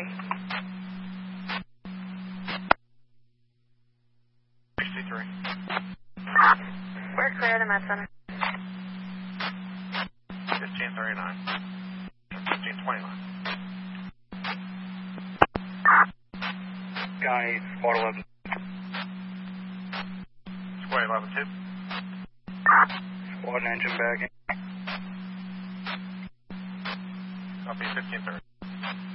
63. We're clear to Med Center. 1539. 1529. Guy, Squad 11. Square 11-2. Squad engine back in. Copy 1530.